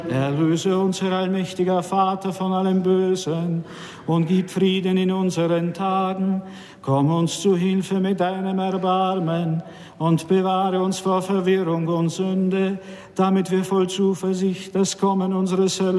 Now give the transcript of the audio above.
Erlöse uns, Herr allmächtiger Vater, von allem Bösen und gib Frieden in unseren Tagen. Komm uns zu Hilfe mit deinem Erbarmen und bewahre uns vor Verwirrung und Sünde, damit wir voll Zuversicht das Kommen unseres Erlösers